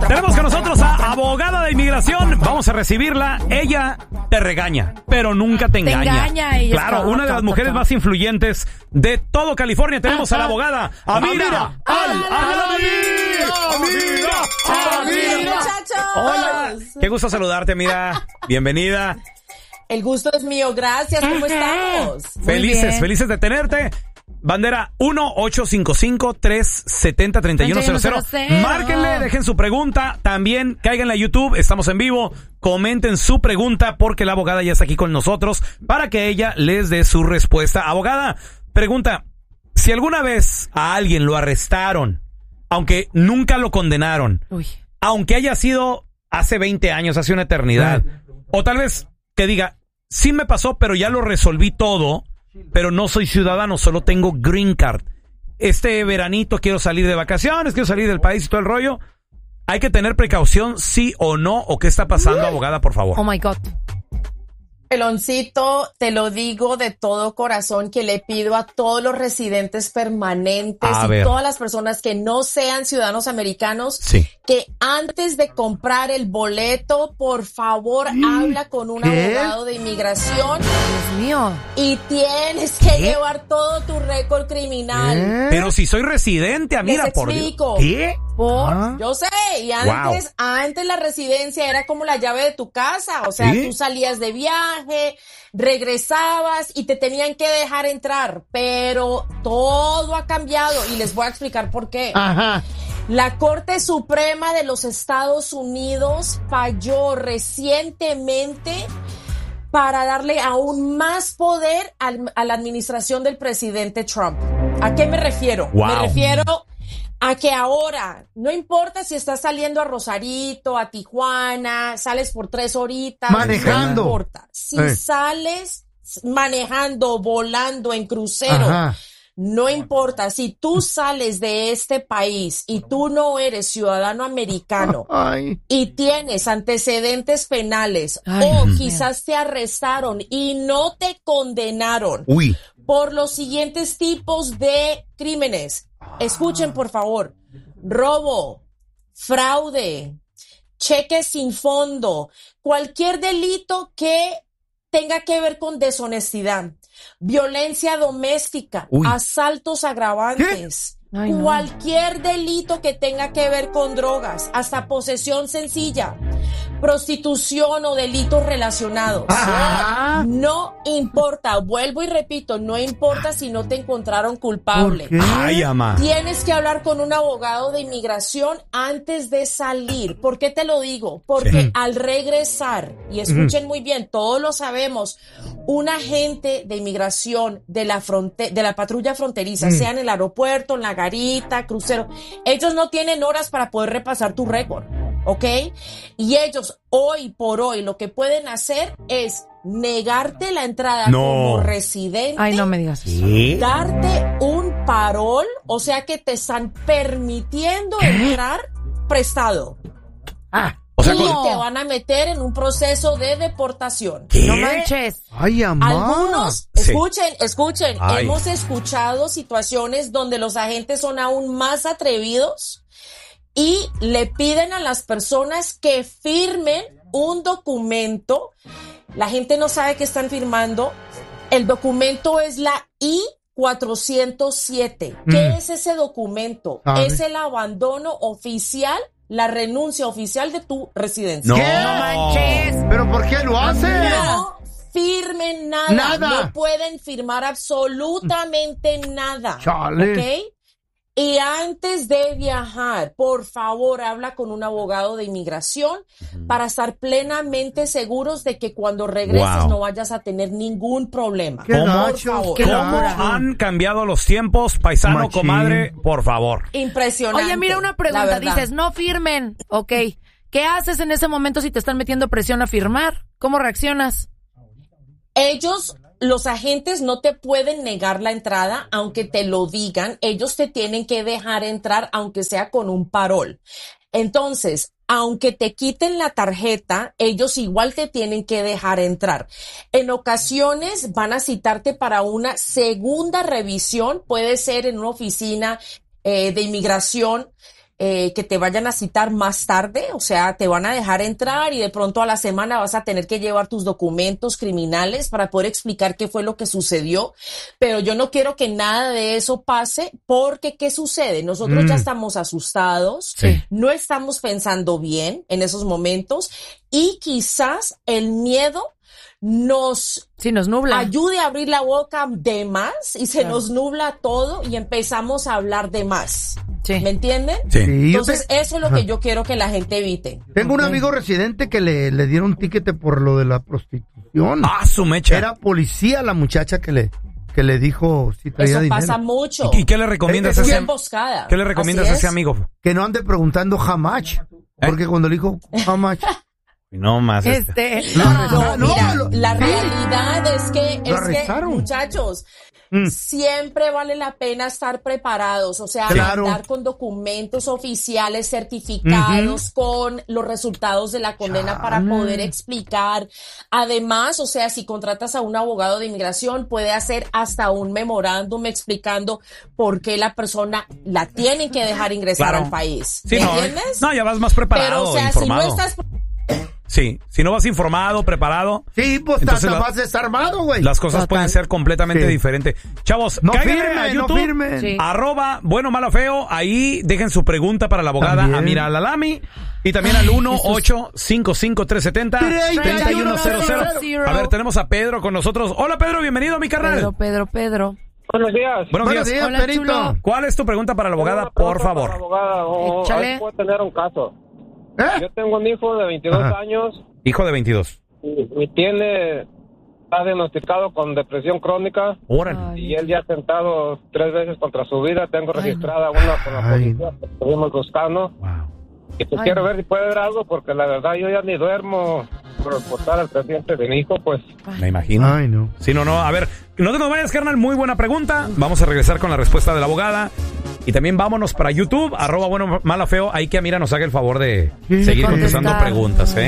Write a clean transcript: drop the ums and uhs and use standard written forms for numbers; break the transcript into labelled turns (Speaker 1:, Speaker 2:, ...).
Speaker 1: Tenemos con nosotros a abogada de inmigración. Vamos a recibirla. Ella te regaña, pero nunca te engaña.
Speaker 2: Te engaña y
Speaker 1: claro, una de las mujeres más influyentes de todo California. Tenemos a la abogada Amira
Speaker 3: Amira.
Speaker 1: Hola, qué gusto saludarte, Amira. Bienvenida.
Speaker 3: El gusto es mío, gracias. ¿Cómo estamos?
Speaker 1: Felices de tenerte. Bandera 1-855-370-3100. Márquenle, dejen su pregunta. También cáiganle a YouTube, estamos en vivo. Comenten su pregunta porque la abogada ya está aquí con nosotros para que ella les dé su respuesta. Abogada, pregunta, si alguna vez a alguien lo arrestaron, aunque nunca lo condenaron, aunque haya sido hace 20 años, hace una eternidad, o tal vez que diga, sí me pasó, pero ya lo resolví todo, pero no soy ciudadano, solo tengo green card. Este veranito quiero salir de vacaciones, quiero salir del país y todo el rollo. ¿Hay que tener precaución, sí o no? ¿O qué está pasando, abogada, por favor?
Speaker 2: Oh, my God.
Speaker 3: Peloncito, te lo digo de todo corazón que le pido a todos los residentes permanentes y todas las personas que no sean ciudadanos americanos que antes de comprar el boleto, por favor, habla con un abogado de inmigración.
Speaker 2: Dios mío.
Speaker 3: Y tienes que llevar todo tu récord criminal.
Speaker 1: Pero si soy residente, Amira, por Dios. ¿Qué?
Speaker 3: Yo sé, y antes la residencia era como la llave de tu casa, o sea, tú salías de viaje, regresabas y te tenían que dejar entrar, pero todo ha cambiado y les voy a explicar por qué. La Corte Suprema de los Estados Unidos falló recientemente para darle aún más poder a la administración del presidente Trump. ¿A qué me refiero? Me refiero a que ahora, no importa si estás saliendo a Rosarito, a Tijuana, sales por 3 horitas.
Speaker 4: Manejando.
Speaker 3: No importa. Si sales manejando, volando en crucero, no importa. Si tú sales de este país y tú no eres ciudadano americano y tienes antecedentes penales o quizás te arrestaron y no te condenaron por los siguientes tipos de crímenes. Escuchen, por favor: robo, fraude, cheques sin fondo, cualquier delito que tenga que ver con deshonestidad, violencia doméstica, asaltos agravantes, cualquier delito que tenga que ver con drogas, hasta posesión sencilla, prostitución o delitos relacionados. No importa, vuelvo y repito, no importa si no te encontraron culpable. Tienes que hablar con un abogado de inmigración antes de salir. ¿Por qué te lo digo? Porque al regresar, y escuchen muy bien, todos lo sabemos, un agente de inmigración de la patrulla fronteriza, sea en el aeropuerto, en la garita, crucero, ellos no tienen horas para poder repasar tu récord. ¿Ok? Y ellos, hoy por hoy, lo que pueden hacer es negarte la entrada como residente.
Speaker 2: Ay, no me digas.
Speaker 3: Darte un parol, o sea que te están permitiendo entrar prestado.
Speaker 1: O sea,
Speaker 3: y te van a meter en un proceso de deportación.
Speaker 2: No manches.
Speaker 4: Ay, amá.
Speaker 3: Algunos, escuchen, hemos escuchado situaciones donde los agentes son aún más atrevidos y le piden a las personas que firmen un documento. La gente no sabe qué están firmando. El documento es la I-407. ¿Qué es ese documento? Es el abandono oficial, la renuncia oficial de tu residencia.
Speaker 4: ¿Qué? No manches. ¿Pero por qué lo hacen?
Speaker 3: No firmen nada. No pueden firmar absolutamente nada.
Speaker 4: Chale.
Speaker 3: ¿Ok? Y antes de viajar, por favor, habla con un abogado de inmigración para estar plenamente seguros de que cuando regreses no vayas a tener ningún problema.
Speaker 1: ¿Cómo han cambiado los tiempos, paisano, comadre? Por favor.
Speaker 3: Impresionante.
Speaker 2: Oye, mira, una pregunta. Dices, no firmen. Ok. ¿Qué haces en ese momento si te están metiendo presión a firmar? ¿Cómo reaccionas?
Speaker 3: Los agentes no te pueden negar la entrada, aunque te lo digan. Ellos te tienen que dejar entrar, aunque sea con un parol. Entonces, aunque te quiten la tarjeta, ellos igual te tienen que dejar entrar. En ocasiones van a citarte para una segunda revisión. Puede ser en una oficina de inmigración que te vayan a citar más tarde, o sea, te van a dejar entrar y de pronto a la semana vas a tener que llevar tus documentos criminales para poder explicar qué fue lo que sucedió, pero yo no quiero que nada de eso pase porque ¿qué sucede? Nosotros ya estamos asustados, no estamos pensando bien en esos momentos y quizás el miedo nos
Speaker 2: nubla,
Speaker 3: ayude a abrir la boca de más y se nos nubla todo y empezamos a hablar de más. ¿Me entienden?
Speaker 1: Sí.
Speaker 3: Entonces eso es lo que yo quiero que la gente evite.
Speaker 4: Tengo un amigo residente que le dieron un tiquete por lo de la prostitución.
Speaker 1: Su mecha.
Speaker 4: Era policía la muchacha que le dijo si traía
Speaker 3: eso
Speaker 4: dinero.
Speaker 3: Pasa mucho.
Speaker 1: ¿Y qué le recomiendas a ese
Speaker 3: emboscada?
Speaker 1: ¿Qué le recomiendas a ese amigo?
Speaker 4: Que no ande preguntando how much, porque cuando le dijo how much
Speaker 1: no más.
Speaker 3: La realidad es que muchachos, siempre vale la pena estar preparados, o sea, andar con documentos oficiales certificados con los resultados de la condena para poder explicar. Además, o sea, si contratas a un abogado de inmigración, puede hacer hasta un memorándum explicando por qué la persona la tienen que dejar ingresar al país.
Speaker 1: Sí,
Speaker 3: ¿entiendes?
Speaker 1: No, ya vas más preparado,
Speaker 3: pero, o sea,
Speaker 1: informado.
Speaker 3: si no estás...
Speaker 1: Sí, si no vas informado, preparado.
Speaker 4: Sí, pues
Speaker 1: entonces
Speaker 4: vas desarmado, güey.
Speaker 1: Las cosas pueden ser completamente diferentes. Chavos,
Speaker 4: no
Speaker 1: cáiganle a YouTube,
Speaker 4: no firmen.
Speaker 1: @bueno, malo, feo. Ahí dejen su pregunta para la abogada Amira Al-Alami. Y también al 1-855-370-3100. A ver, tenemos a Pedro con nosotros. Hola, Pedro, bienvenido, mi carnal.
Speaker 2: Pedro.
Speaker 5: Buenos días.
Speaker 1: Buenos días,
Speaker 2: Hola,
Speaker 1: Perito.
Speaker 2: chulo.
Speaker 1: ¿Cuál es tu pregunta para la abogada, por favor?
Speaker 5: Abogada, puedo tener un caso. Yo tengo un hijo de 22 años.
Speaker 1: Hijo de 22.
Speaker 5: Y está diagnosticado con depresión crónica.
Speaker 1: Órale.
Speaker 5: Y él ya ha tentado 3 veces contra su vida. Tengo registrada una con la policía. Estuvimos buscando.
Speaker 1: Wow.
Speaker 5: Y pues quiero ver si puede ver algo, porque la verdad yo ya ni duermo por reportar al presidente de mi hijo, pues.
Speaker 1: Me imagino.
Speaker 4: Ay, no.
Speaker 1: Sí, no. A ver, no te nos vayas, carnal. Muy buena pregunta. Vamos a regresar con la respuesta de la abogada. Y también vámonos para YouTube, @bueno, malo, feo. Ahí que Amira nos haga el favor de seguir contestando preguntas,